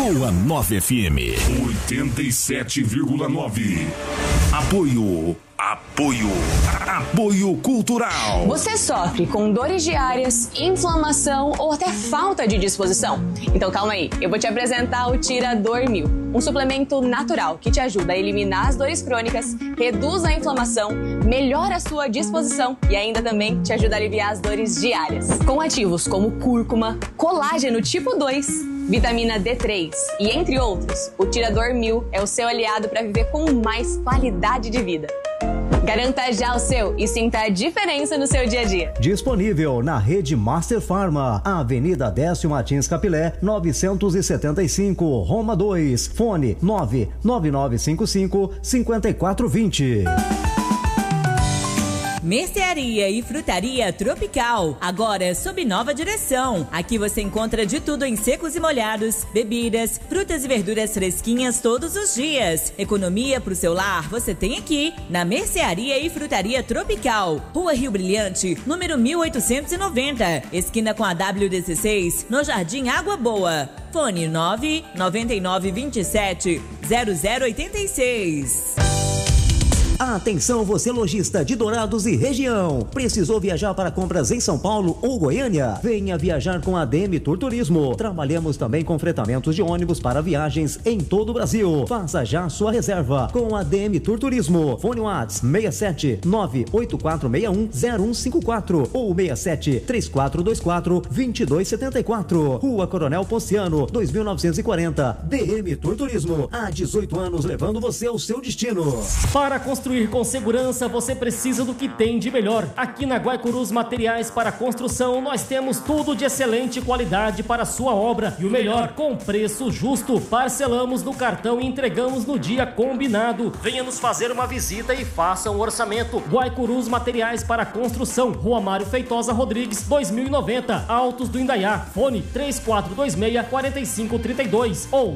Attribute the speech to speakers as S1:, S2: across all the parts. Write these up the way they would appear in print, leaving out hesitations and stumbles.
S1: Boa 9 FM 87,9. Apoio Cultural.
S2: Você sofre com dores diárias, inflamação ou até falta de disposição? Então calma aí, eu vou te apresentar o Tirador 1000, um suplemento natural que te ajuda a eliminar as dores crônicas, reduz a inflamação, melhora a sua disposição e ainda também te ajuda a aliviar as dores diárias. Com ativos como cúrcuma, colágeno tipo 2, vitamina D3 e entre outros, o Tirador 1000 é o seu aliado para viver com mais qualidade de vida. Garanta já o seu e sinta a diferença no seu dia a dia.
S3: Disponível na rede Master Pharma, Avenida Décio Martins Capilé, 975, Roma 2. Fone 99955-5420.
S4: Mercearia e Frutaria Tropical, agora sob nova direção. Aqui você encontra de tudo em secos e molhados, bebidas, frutas e verduras fresquinhas todos os dias. Economia pro seu lar você tem aqui, na Mercearia e Frutaria Tropical. Rua Rio Brilhante, número 1890, esquina com a W16, no Jardim Água Boa. Fone 99927-0086.
S3: Atenção você lojista de Dourados e região. Precisou viajar para compras em São Paulo ou Goiânia? Venha viajar com a ADM Tour Turismo. Trabalhamos também com fretamentos de ônibus para viagens em todo o Brasil. Faça já sua reserva com a ADM Tour Turismo. Fone WhatsApp 67 98461 0154 ou 67 3424 2274. Rua Coronel Ponciano, 2940. DM Tour Turismo. Há 18 anos levando você ao seu destino.
S5: Para construir com segurança, você precisa do que tem de melhor. Aqui na Guaicurus Materiais para Construção, nós temos tudo de excelente qualidade para a sua obra. E o melhor, com preço justo. Parcelamos no cartão e entregamos no dia combinado. Venha nos fazer uma visita e faça um orçamento. Guaicurus Materiais para Construção, Rua Mário Feitosa Rodrigues, 2090, Altos do Indaiá. Fone 3426-4532 ou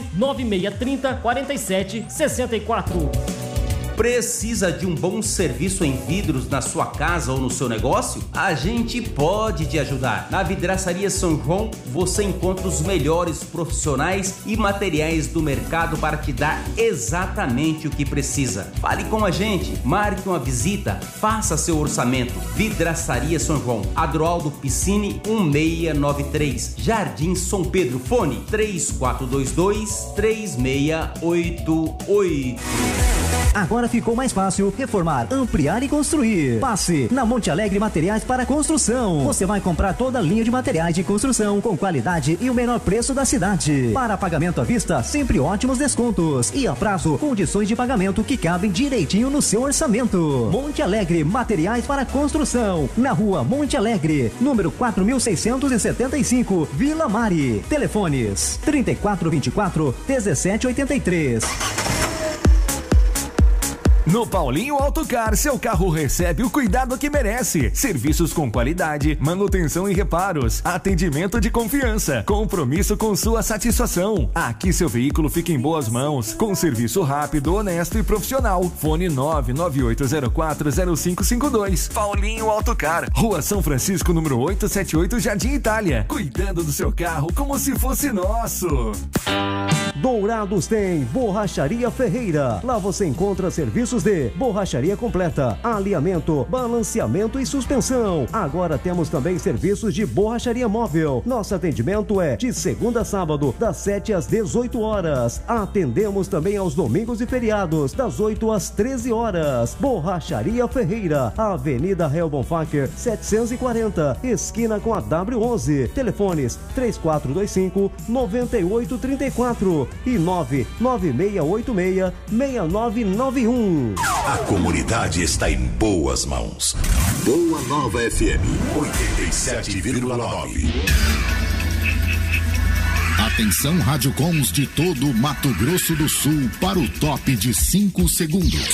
S5: 99630-4764.
S6: Precisa de um bom serviço em vidros na sua casa ou no seu negócio? A gente pode te ajudar. Na Vidraçaria São João, você encontra os melhores profissionais e materiais do mercado para te dar exatamente o que precisa. Fale com a gente, marque uma visita, faça seu orçamento. Vidraçaria São João, Adroaldo Piscine 1693, Jardim São Pedro. Fone 3422-3688.
S3: Agora ficou mais fácil reformar, ampliar e construir. Passe na Monte Alegre Materiais para Construção. Você vai comprar toda a linha de materiais de construção com qualidade e o menor preço da cidade. Para pagamento à vista, sempre ótimos descontos. E a prazo, condições de pagamento que cabem direitinho no seu orçamento. Monte Alegre Materiais para Construção. Na rua Monte Alegre, número 4675, Vila Mari. Telefones 3424-1783.
S1: No Paulinho Autocar, seu carro recebe o cuidado que merece. Serviços com qualidade, manutenção e reparos, atendimento de confiança, compromisso com sua satisfação. Aqui seu veículo fica em boas mãos, com serviço rápido, honesto e profissional. Fone 998040552. Paulinho Autocar, Rua São Francisco, número 878, Jardim Itália. Cuidando do seu carro como se fosse nosso.
S3: Dourados tem Borracharia Ferreira. Lá você encontra serviços de borracharia completa, alinhamento, balanceamento e suspensão. Agora temos também serviços de borracharia móvel. Nosso atendimento é de segunda a sábado, das 7 às 18 horas. Atendemos também aos domingos e feriados, das 8 às 13 horas. Borracharia Ferreira, Avenida Real Bonfacker, 740, esquina com a W11. Telefones 3425-9834 e 99686-6991.
S1: A comunidade está em boas mãos. Boa Nova FM 87,9.
S7: Atenção Radiocons de todo o Mato Grosso do Sul para o top de 5 segundos.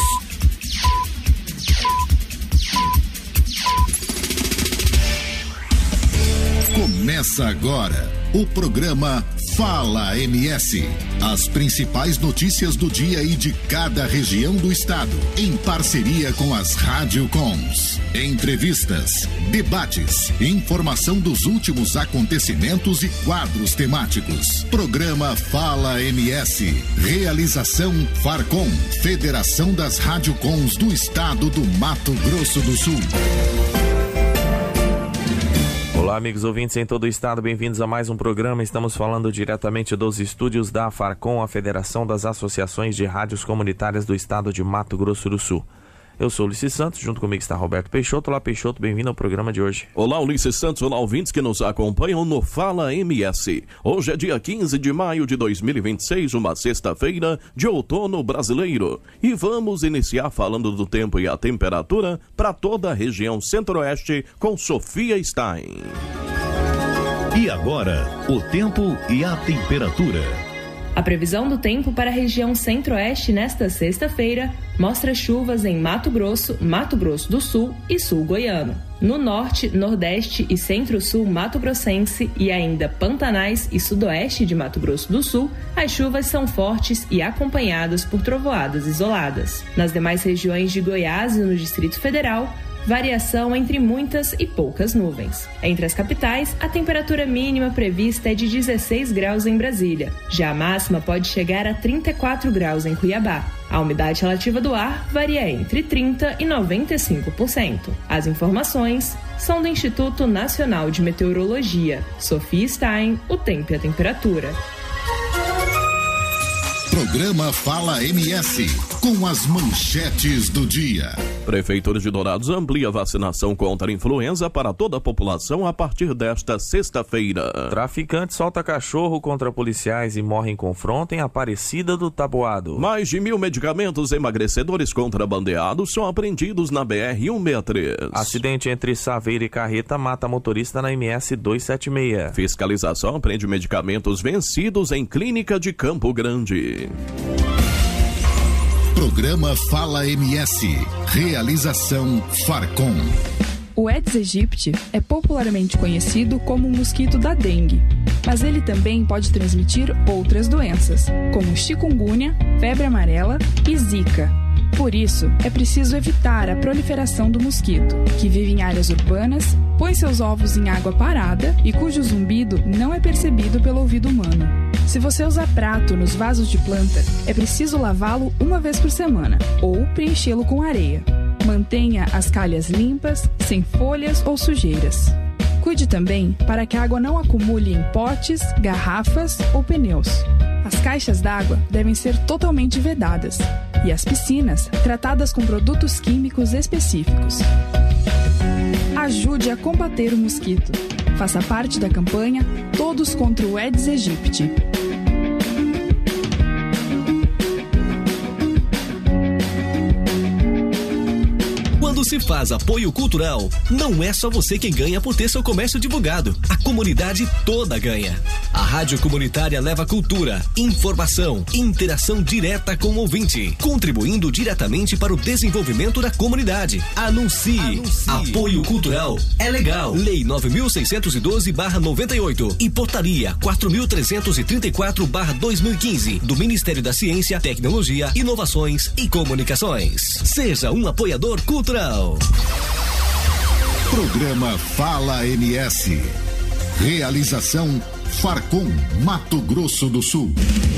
S7: Começa agora o programa Fala MS. As principais notícias do dia e de cada região do estado, em parceria com as Rádio Coms. Entrevistas, debates, informação dos últimos acontecimentos e quadros temáticos. Programa Fala MS. Realização Farcom, Federação das Rádio Coms do estado do Mato Grosso do Sul.
S8: Olá, amigos ouvintes em todo o estado, bem-vindos a mais um programa. Estamos falando diretamente dos estúdios da Farcom, a Federação das Associações de Rádios Comunitárias do estado de Mato Grosso do Sul. Eu sou Ulisses Santos, junto comigo está Roberto Peixoto. Olá, Peixoto, bem-vindo ao programa de hoje.
S9: Olá, Ulisses Santos, olá, ouvintes que nos acompanham no Fala MS. Hoje é dia 15 de maio de 2026, uma sexta-feira de outono brasileiro. E vamos iniciar falando do tempo e a temperatura para toda a região centro-oeste com Sofia Stein.
S7: E agora, o tempo e a temperatura.
S10: A previsão do tempo para a região centro-oeste nesta sexta-feira mostra chuvas em Mato Grosso, Mato Grosso do Sul e Sul Goiano. No norte, nordeste e centro-sul mato-grossense e ainda Pantanais e sudoeste de Mato Grosso do Sul, as chuvas são fortes e acompanhadas por trovoadas isoladas. Nas demais regiões de Goiás e no Distrito Federal, variação entre muitas e poucas nuvens. Entre as capitais, a temperatura mínima prevista é de 16 graus em Brasília. Já a máxima pode chegar a 34 graus em Cuiabá. A umidade relativa do ar varia entre 30% e 95%. As informações são do Instituto Nacional de Meteorologia. Sofia Stein, o tempo e a temperatura.
S7: Programa Fala MS, com as manchetes do dia.
S9: Prefeitura de Dourados amplia a vacinação contra a influenza para toda a população a partir desta sexta-feira.
S8: Traficante solta cachorro contra policiais e morre em confronto em Aparecida do Taboado.
S9: Mais de 1.000 medicamentos emagrecedores contrabandeados são apreendidos na BR-163.
S8: Acidente entre Saveira e Carreta mata motorista na MS 276.
S9: Fiscalização apreende medicamentos vencidos em clínica de Campo Grande.
S7: Programa Fala MS. Realização Farcom.
S11: O Aedes aegypti é popularmente conhecido como o mosquito da dengue, mas ele também pode transmitir outras doenças, como chikungunya, febre amarela e zika. Por isso, é preciso evitar a proliferação do mosquito, que vive em áreas urbanas, põe seus ovos em água parada e cujo zumbido não é percebido pelo ouvido humano. Se você usar prato nos vasos de planta, é preciso lavá-lo uma vez por semana ou preenchê-lo com areia. Mantenha as calhas limpas, sem folhas ou sujeiras. Cuide também para que a água não acumule em potes, garrafas ou pneus. As caixas d'água devem ser totalmente vedadas e as piscinas tratadas com produtos químicos específicos. Ajude a combater o mosquito. Faça parte da campanha Todos contra o Aedes aegypti.
S12: Quando se faz apoio cultural, não é só você quem ganha por ter seu comércio divulgado. A comunidade toda ganha. A Rádio Comunitária leva cultura, informação e interação direta com o ouvinte, contribuindo diretamente para o desenvolvimento da comunidade. Anuncie. Apoio cultural é legal. Lei 9.612/98 e Portaria 4.334/2015 do Ministério da Ciência, Tecnologia, Inovações e Comunicações. Seja um apoiador cultural.
S7: Programa Fala MS. Realização Farcom, Mato Grosso do Sul.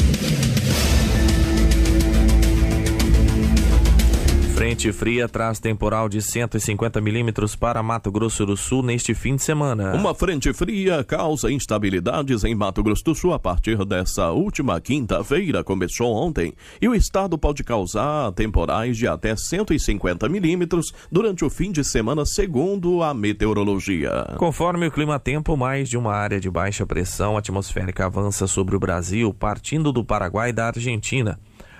S8: Frente fria traz temporal de 150 milímetros para Mato Grosso do Sul neste fim de semana.
S9: Uma frente fria causa instabilidades em Mato Grosso do Sul a partir dessa última quinta-feira, começou ontem, e o estado pode causar temporais de até 150 milímetros durante o fim de semana, segundo a meteorologia.
S8: Conforme o clima-tempo, mais de uma área de baixa pressão atmosférica avança sobre o Brasil, partindo do Paraguai e da Argentina.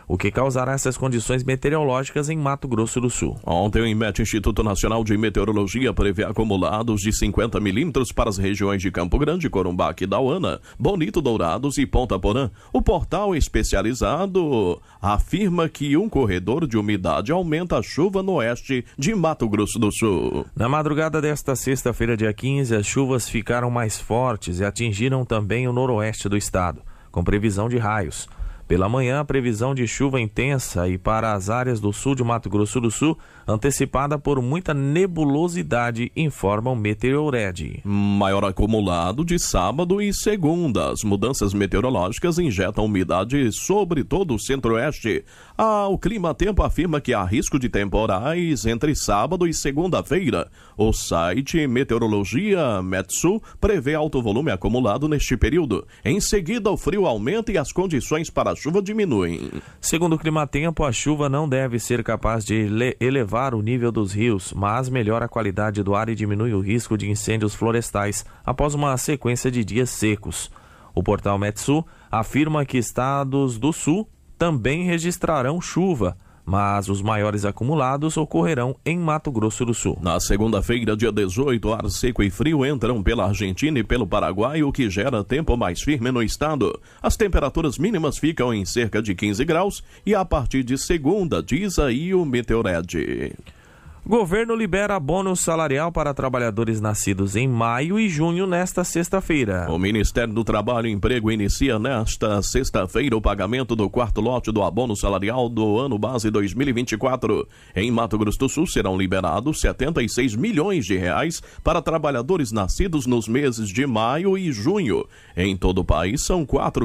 S8: o que causará essas condições meteorológicas em Mato Grosso do Sul.
S9: Ontem o INMET, Instituto Nacional de Meteorologia, prevê acumulados de 50 milímetros para as regiões de Campo Grande, Corumbá, Quidauana, Bonito, Dourados e Ponta Porã. O portal especializado afirma que um corredor de umidade aumenta a chuva no oeste de Mato Grosso do Sul.
S8: Na madrugada desta sexta-feira, dia 15, as chuvas ficaram mais fortes e atingiram também o noroeste do estado, com previsão de raios. Pela manhã, a previsão de chuva intensa e para as áreas do sul de Mato Grosso do Sul, antecipada por muita nebulosidade, informa o Meteored.
S9: Maior acumulado de sábado e segunda. As mudanças meteorológicas injetam umidade sobre todo o centro-oeste. O Climatempo afirma que há risco de temporais entre sábado e segunda-feira. O site Meteorologia Metsu prevê alto volume acumulado neste período. Em seguida, o frio aumenta e as condições para a chuva diminuem.
S8: Segundo o Climatempo, a chuva não deve ser capaz de elevar o nível dos rios, mas melhora a qualidade do ar e diminui o risco de incêndios florestais após uma sequência de dias secos. O portal Metsu afirma que estados do sul também registrarão chuva, mas os maiores acumulados ocorrerão em Mato Grosso do Sul.
S9: Na segunda-feira, dia 18, ar seco e frio entram pela Argentina e pelo Paraguai, o que gera tempo mais firme no estado. As temperaturas mínimas ficam em cerca de 15 graus e a partir de segunda, diz aí o Meteored.
S8: Governo libera bônus salarial para trabalhadores nascidos em maio e junho nesta sexta-feira.
S9: O Ministério do Trabalho e Emprego inicia nesta sexta-feira o pagamento do quarto lote do abono salarial do ano base 2024. Em Mato Grosso do Sul serão liberados 76 milhões de reais para trabalhadores nascidos nos meses de maio e junho. Em todo o país são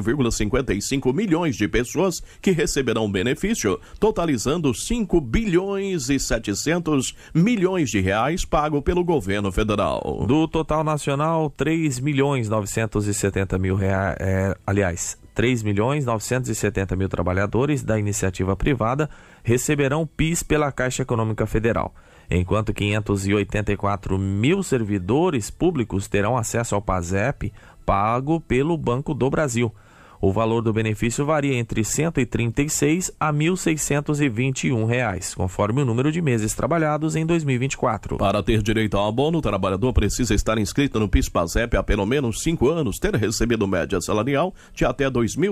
S9: 4,55 milhões de pessoas que receberão benefício, totalizando 5 bilhões e 700 milhões de reais pago pelo governo federal.
S8: Do total nacional, 3 milhões 970 mil reais, 3 milhões 970 mil trabalhadores da iniciativa privada receberão PIS pela Caixa Econômica Federal, enquanto 584 mil servidores públicos terão acesso ao PASEP pago pelo Banco do Brasil. O valor do benefício varia entre R$ 136 a R$ 1.621, conforme o número de meses trabalhados em 2024.
S9: Para ter direito ao abono, o trabalhador precisa estar inscrito no PIS/PASEP há pelo menos 5 anos, ter recebido média salarial de até R$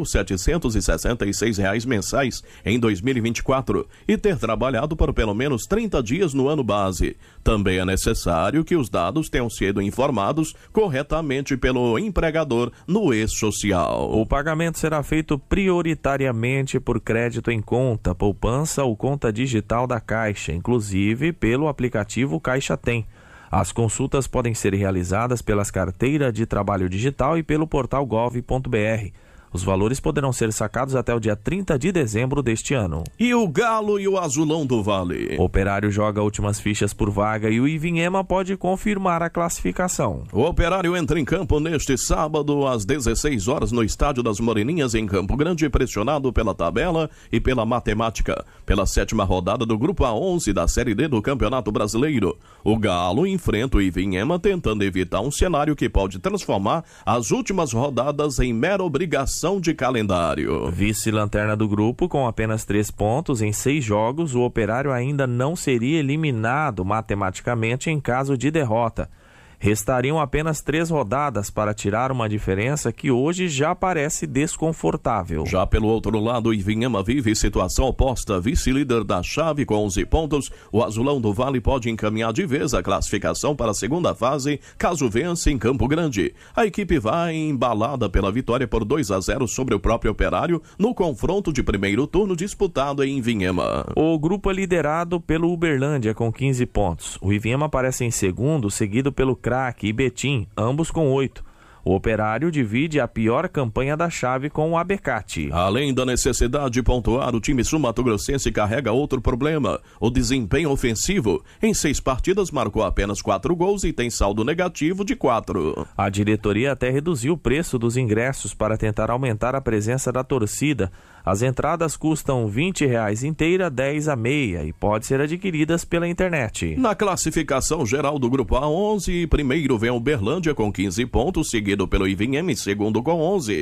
S9: 2.766 mensais em 2024 e ter trabalhado por pelo menos 30 dias no ano base. Também é necessário que os dados tenham sido informados corretamente pelo empregador no e-social.
S8: O pagamento será feito prioritariamente por crédito em conta, poupança ou conta digital da Caixa, inclusive pelo aplicativo Caixa Tem. As consultas podem ser realizadas pelas carteiras de trabalho digital e pelo portal gov.br. Os valores poderão ser sacados até o dia 30 de dezembro deste ano.
S9: E o Galo e o Azulão do Vale?
S8: O Operário joga últimas fichas por vaga e o Ivinhema pode confirmar a classificação.
S9: O Operário entra em campo neste sábado às 16 horas no Estádio das Moreninhas em Campo Grande, pressionado pela tabela e pela matemática, pela 7ª rodada do Grupo A11 da Série D do Campeonato Brasileiro. O Galo enfrenta o Ivinhema tentando evitar um cenário que pode transformar as últimas rodadas em mera obrigação de calendário.
S8: Vice-lanterna do grupo com apenas 3 pontos em 6 jogos, o Operário ainda não seria eliminado matematicamente em caso de derrota. Restariam apenas 3 rodadas para tirar uma diferença que hoje já parece desconfortável.
S9: Já pelo outro lado, o Ivinhema vive situação oposta. Vice-líder da chave com 11 pontos, o Azulão do Vale pode encaminhar de vez a classificação para a segunda fase, caso vença em Campo Grande. A equipe vai embalada pela vitória por 2-0 sobre o próprio Operário no confronto de primeiro turno disputado em Ivinhema.
S8: O grupo é liderado pelo Uberlândia com 15 pontos. O Ivinhema aparece em segundo, seguido pelo Craque e Betim, ambos com 8. O Operário divide a pior campanha da chave com o Abecate.
S9: Além da necessidade de pontuar, o time sul-mato-grossense carrega outro problema: o desempenho ofensivo. Em 6 partidas marcou apenas 4 gols e tem saldo negativo de 4.
S8: A diretoria até reduziu o preço dos ingressos para tentar aumentar a presença da torcida. As entradas custam R$ 20 inteira, 10 a meia e pode ser adquiridas pela internet.
S9: Na classificação geral do Grupo A11, primeiro vem o Uberlândia com 15 pontos, seguido pelo Ivinhema em segundo com 11.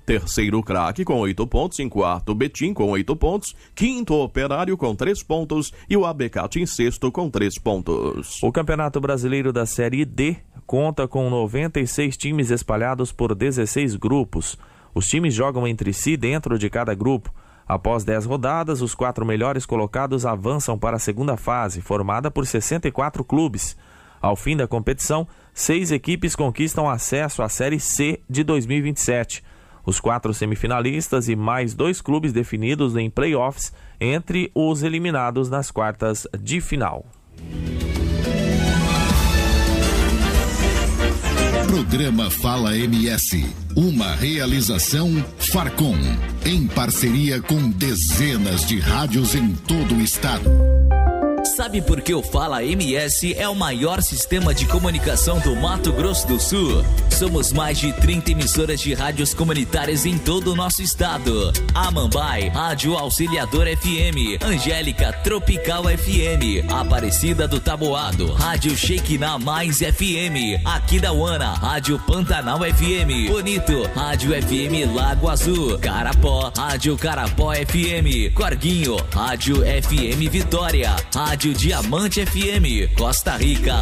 S9: Terceiro, Craque com 8 pontos. Em quarto, Betim com 8 pontos. Quinto, Operário com 3 pontos. E o Abecate em sexto com 3 pontos.
S8: O Campeonato Brasileiro da Série D conta com 96 times espalhados por 16 grupos. Os times jogam entre si dentro de cada grupo. Após 10 rodadas, os 4 melhores colocados avançam para a segunda fase, formada por 64 clubes. Ao fim da competição, 6 equipes conquistam acesso à Série C de 2027. Os 4 semifinalistas e mais 2 clubes definidos em playoffs entre os eliminados nas quartas de final.
S7: Programa Fala MS, uma realização Farcom, em parceria com dezenas de rádios em todo o estado.
S12: Sabe por que o Fala MS é o maior sistema de comunicação do Mato Grosso do Sul? Somos mais de 30 emissoras de rádios comunitárias em todo o nosso estado. Amambai, Rádio Auxiliador FM, Angélica Tropical FM, Aparecida do Taboado, Rádio Shekinah Mais FM, Aquidauana, Rádio Pantanal FM, Bonito, Rádio FM Lago Azul, Carapó, Rádio Carapó FM, Corguinho, Rádio FM Vitória, Rádio Diamante FM, Costa Rica,